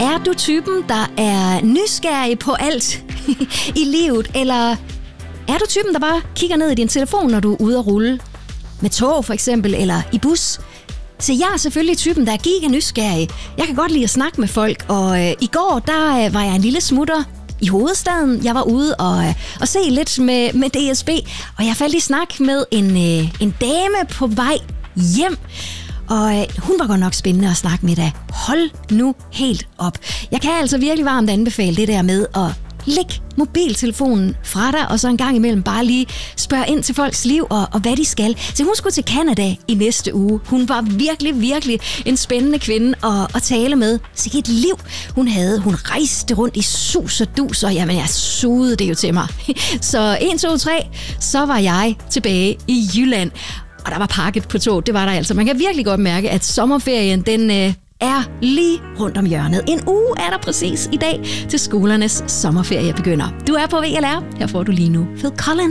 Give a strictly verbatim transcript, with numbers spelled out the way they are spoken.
Er du typen, der er nysgerrig på alt i livet, eller er du typen, der bare kigger ned i din telefon, når du er ude at rulle? Med tog for eksempel, eller i bus? Så jeg er selvfølgelig typen, der er giga nysgerrig. Jeg kan godt lide at snakke med folk, og øh, i går, der øh, var jeg en lille smutter i hovedstaden. Jeg var ude og, øh, og se lidt med, med D S B, og jeg faldt i snak med en, øh, en dame på vej hjem. Og øh, hun var godt nok spændende at snakke med dig. Hold nu helt op. Jeg kan altså virkelig varmt anbefale det der med at lægge mobiltelefonen fra dig, og så en gang imellem bare lige spørge ind til folks liv og, og hvad de skal. Så hun skulle til Canada i næste uge. Hun var virkelig, virkelig en spændende kvinde at, at tale med. Så et liv hun havde. Hun rejste rundt i sus og dus, og jamen, jeg sugede det jo til mig. Så en, to, tre, så var jeg tilbage i Jylland. Og der var pakket på tog, det var der altså. Man kan virkelig godt mærke, at sommerferien, den øh, er lige rundt om hjørnet. En uge er der præcis i dag, til skolernes sommerferie begynder. Du er på V L R. Her får du lige nu Phil Collins.